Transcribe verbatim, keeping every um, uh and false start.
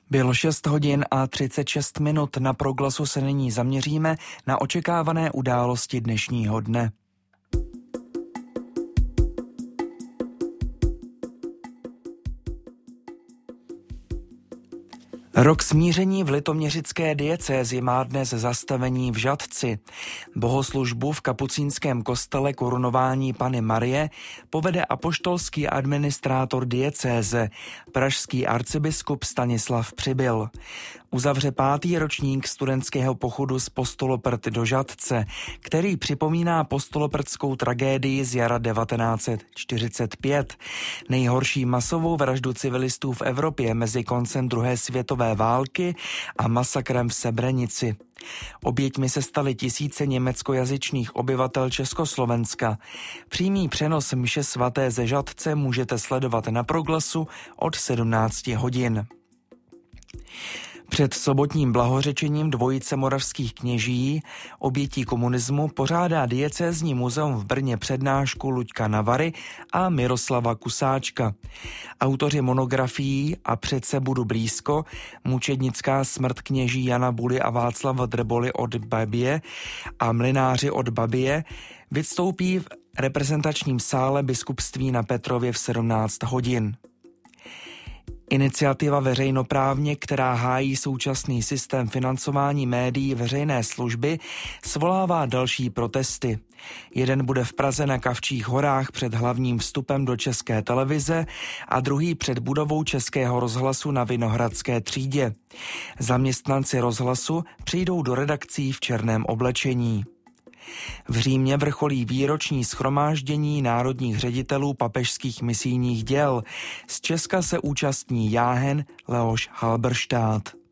Bylo šest hodin a třicet šest minut. Na Proglasu se nyní zaměříme na očekávané události dnešního dne. Rok smíření v litoměřické diecézi má dnes zastavení v Žatci. Bohoslužbu v kapucínském kostele Korunování Panny Marie povede apoštolský administrátor diecéze, pražský arcibiskup Stanislav Přibyl. Uzavře pátý ročník studentského pochodu z Postoloprt do Žatce, který připomíná postoloprtskou tragédii z jara devatenáct set čtyřicet pět, nejhorší masovou vraždu civilistů v Evropě mezi koncem druhé světové války a masakrem v Srebrenici. Oběťmi se staly tisíce německojazyčných obyvatel Československa. Přímý přenos mše svaté ze Žatce můžete sledovat na Proglasu od sedmnácti hodin. Před sobotním blahořečením dvojice moravských kněží, obětí komunismu, pořádá diecézní muzeum v Brně přednášku Luďka Navary a Miroslava Kusáčka. Autoři monografií A přece budu blízko, mučednická smrt kněží Jana Buly a Václava Drboly od Babie a Mlynáři od Babie vystoupí v reprezentačním sále biskupství na Petrově v sedmnáct hodin. Iniciativa veřejnoprávně, která hájí současný systém financování médií veřejné služby, svolává další protesty. Jeden bude v Praze na Kavčích horách před hlavním vstupem do České televize a druhý před budovou Českého rozhlasu na Vinohradské třídě. Zaměstnanci rozhlasu přijdou do redakcí v černém oblečení. V Římě vrcholí výroční shromáždění národních ředitelů papežských misijních děl. Z Česka se účastní jáhen Leoš Halberštát.